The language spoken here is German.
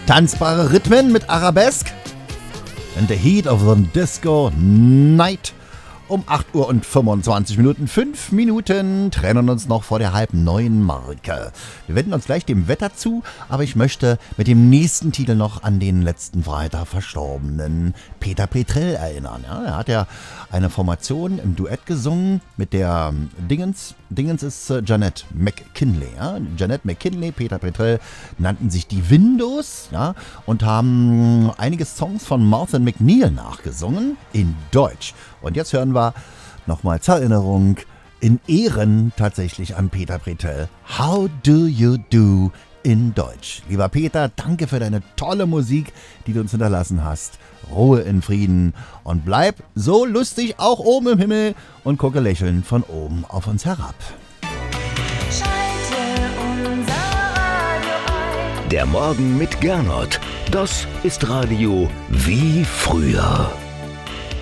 Tanzbare Rhythmen mit Arabesque. In the heat of the disco night. Um 8 Uhr und 25 Minuten. 5 Minuten trennen uns noch vor der 8:30 Marke. Wir wenden uns gleich dem Wetter zu, aber ich möchte mit dem nächsten Titel noch an den letzten Freitag verstorbenen Peter Petrell erinnern. Ja, er hat ja eine Formation im Duett gesungen mit der Dingens ist Jeanette McKinley. Ja? Jeanette McKinley, Peter Petrell nannten sich die Windows, ja, und haben einige Songs von Martha McNeil nachgesungen in Deutsch. Und jetzt hören wir nochmal zur Erinnerung in Ehren tatsächlich an Peter Petrell. How do you do in Deutsch? Lieber Peter, danke für deine tolle Musik, die du uns hinterlassen hast. Ruhe in Frieden und bleib so lustig auch oben im Himmel und gucke lächelnd von oben auf uns herab. Schalte unser Radio ein. Der Morgen mit Gernot. Das ist Radio wie früher.